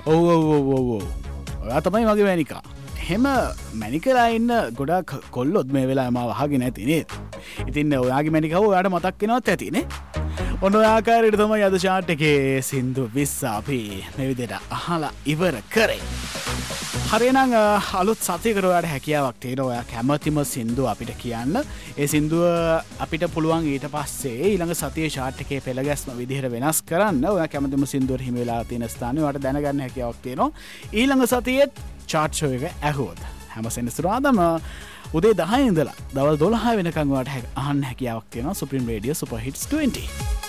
ඔයා තමයි මගේ මැනිකා. එහෙම මැනිකලා ඉන්න ගොඩක් කොල්ලොත් මේ වෙලාවේ මාව අහගෙන නැති නේද? ඉතින් ඔයාගේ මැනිකව ඔයාට මතක් වෙනවත් ඇතිනේ. ඔන්න ඔය ආකාරයට තමයි අද chart එකේ සින්දු 20 අපි මේ විදිහට අහලා ඉවර කරේ. හරිනම් අලුත් සතියකට ඔයාට හැකියාවක් තියෙනවා. ඔයා කැමතිම සින්දුව අපිට කියන්න. ඒ සින්දුව අපිට පුළුවන් ඊට පස්සේ ඊළඟ සතියේ chart එකේ පෙළගැස්ම විදිහට වෙනස් කරන්න. ඔයා කැමතිම සින්දුවට හිමි වෙලා තියෙන ස්ථානේ ඔයාට දැනගන්න හැකියාවක් තියෙනවා. ඊළඟ සතියේත් chart show එක ඇහුවොත් හැම සෙනසුරාදාම උදේ 10 ඉඳලා දවල් 12 වෙනකන් ඔයාට අහන්න හැකියාවක් තියෙනවා Supreme Radio Super Hits 20.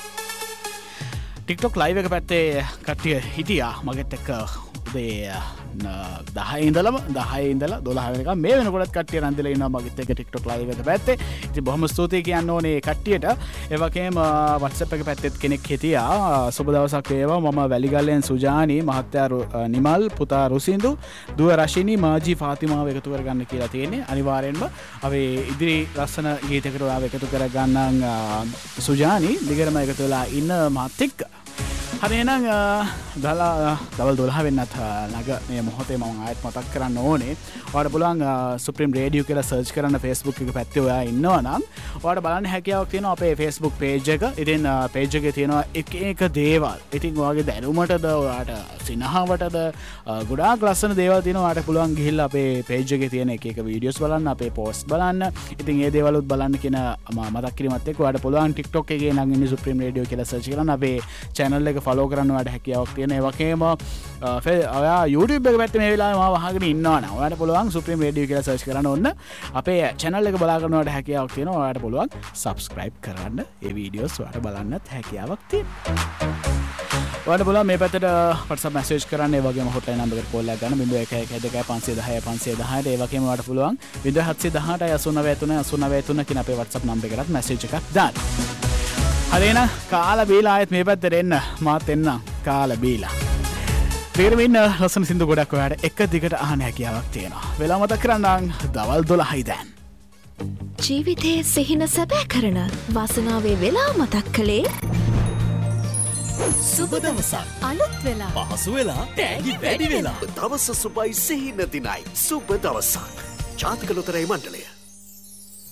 TikTok live එක පැත්තේ කට්ටිය හිටියා මගෙත් එක්ක උදේ 10 ඉඳලා 12 වෙනකම් මේ වෙනකොටත් කට්ටිය රැඳිලා ඉන්නවා මගෙත් එක්ක TikTok live එක පැත්තේ. ඉතින් බොහොම ස්තුතියි කියන්න ඕනේ කට්ටියට. ඒ වගේම WhatsApp එක පැත්තෙත් කෙනෙක් හිටියා. සුබ දවසක් වේවා. මම වැලිගල්ලෙන් සුජානි, මහත්තයා නිමල්, පුතා රුසින්දු, දුව රශිනී, මාජි ෆාතිමාව එකතු කරගන්න කියලා තියෙන්නේ. අනිවාර්යෙන්ම අපි ඉදිරි ලස්සන ගීතයකට ඔයාව එකතු කරගන්නම් සුජානි. දිගටම එකතු වෙලා ඉන්න මාත් එක්ක. හරි එහෙනම් දවල් 12 වෙන්නත් ළඟ මේ මොහොතේ මම ආයෙත් මතක් කරන්න ඕනේ. ඔයාලට පුළුවන් Supreme Radio කියලා search කරන්න Facebook එක පැත්තේ ඔයා ඉන්නවා නම් ඔයාලට බලන්න හැකියාවක් තියෙනවා අපේ Facebook page එක. ඉතින් page එකේ තියෙනවා එක දේවල්. ඉතින් ඔයාගේ දැනුමටද ඔයාට සිනහවටද ගොඩාක් ලස්සන දේවල් තියෙනවා. ඔයාලට පුළුවන් ගිහිල්ලා අපේ page එකේ තියෙන එක videos බලන්න, අපේ post බලන්න. ඉතින් මේ දේවලුත් බලන්න කියන මතක් කිරීමත් එක්ක ඔයාලට පුළුවන් TikTok එකේ නම් ඉන්නේ Supreme Radio කියලා search කරන්න අපේ channel එක follow කරන්න ඔයාලට හැකියාවක් තියෙන. ඒ වගේම ඔයා YouTube එක පැත්තේ මේ වෙලාවේ මාව අහගෙන ඉන්නවා නම් ඔයාලට පුළුවන් Supreme Radio කියලා search කරන්න ඕන. අපේ channel එක බලා ගන්න ඔයාලට හැකියාවක් තියෙනවා. ඔයාලට පුළුවන් subscribe කරන්න. ඒ videos ඔයාලට බලන්නත් හැකියාවක් තියෙනවා. ඔයාලට පුළුවන් මේ පැත්තට WhatsApp message කරන්න. ඒ වගේම hotline number එකට call එකක් ගන්න 0112 510 510. ඒ වගේම ඔයාලට පුළුවන් 0718 89 කියන අපේ WhatsApp number එකකට message එකක් දාන්න. හරිනම් කාලා බීලා ආයෙත් මේ පැත්තට එන්න. මාත් එන්න කාලා බීලා. පිරමින්න ලස්සන සින්දු ගොඩක් ඔයාට එක දිගට අහන්න හැකියාවක් තියෙනවා. වෙලා මතක් කරන්නම් දවල් 12යි දැන්. ජීවිතයේ සිහින සැබෑ කරන වාසනාවේ වෙලා මතක් කළේ සුබ දවසක්. අලුත් වෙලා පහසු වෙලා තෑගි වැඩි වෙලා. දවස සුබයි සිහින දිනයි. සුබ දවසක්. ජාතික ලොතරැයි මණ්ඩලය